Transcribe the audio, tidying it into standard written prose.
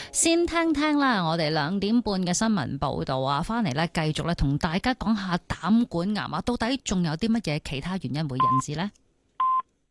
先聽聽啦，我哋2點半嘅新聞報道啊，翻嚟咧繼續咧同大家講下膽管癌啊，到底仲有啲乜嘢其他原因會引致呢？